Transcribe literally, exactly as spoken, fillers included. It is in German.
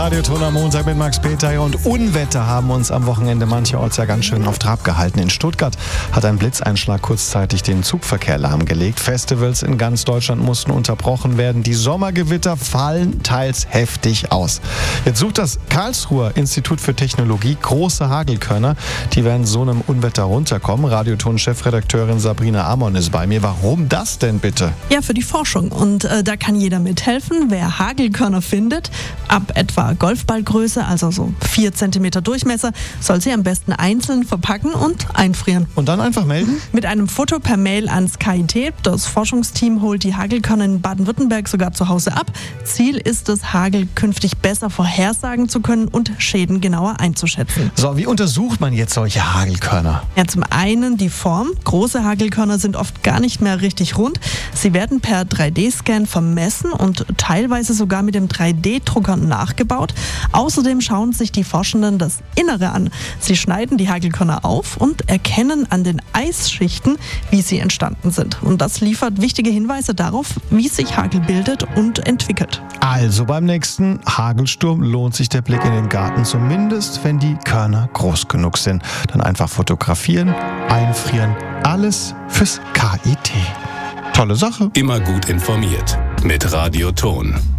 Radioton am Montag mit Max Peter und Unwetter haben uns am Wochenende mancherorts ja ganz schön auf Trab gehalten. In Stuttgart hat ein Blitzeinschlag kurzzeitig den Zugverkehr lahmgelegt. Festivals in ganz Deutschland mussten unterbrochen werden. Die Sommergewitter fallen teils heftig aus. Jetzt sucht das Karlsruher Institut für Technologie große Hagelkörner, die während so einem Unwetter runterkommen. Radioton-Chefredakteurin Sabrina Amon ist bei mir. Warum das denn bitte? Ja, für die Forschung. Und äh, da kann jeder mithelfen. Wer Hagelkörner findet, ab etwa Golfballgröße, also so vier Zentimeter Durchmesser, soll sie am besten einzeln verpacken und einfrieren. Und dann einfach melden? Mit einem Foto per Mail ans K I T. Das Forschungsteam holt die Hagelkörner in Baden-Württemberg sogar zu Hause ab. Ziel ist es, Hagel künftig besser vorhersagen zu können und Schäden genauer einzuschätzen. So, wie untersucht man jetzt solche Hagelkörner? Ja, zum einen die Form. Große Hagelkörner sind oft gar nicht mehr richtig rund. Sie werden per drei D Scan vermessen und teilweise sogar mit dem drei D Drucker nachgebaut. Außerdem schauen sich die Forschenden das Innere an. Sie schneiden die Hagelkörner auf und erkennen an den Eisschichten, wie sie entstanden sind. Und das liefert wichtige Hinweise darauf, wie sich Hagel bildet und entwickelt. Also beim nächsten Hagelsturm lohnt sich der Blick in den Garten, zumindest wenn die Körner groß genug sind. Dann einfach fotografieren, einfrieren, alles fürs K I T. Tolle Sache. Immer gut informiert mit Radioton.